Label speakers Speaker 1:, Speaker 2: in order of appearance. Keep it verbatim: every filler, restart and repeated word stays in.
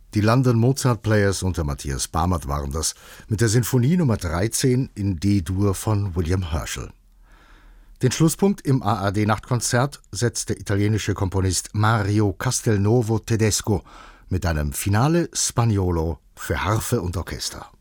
Speaker 1: Die London Mozart Players unter Matthias Bamert waren das, mit der Sinfonie Nummer dreizehn in D-Dur von William Herschel. Den Schlusspunkt im A R D-Nachtkonzert setzt der italienische Komponist Mario Castelnuovo Tedesco mit einem Finale Spagnolo für Harfe und Orchester.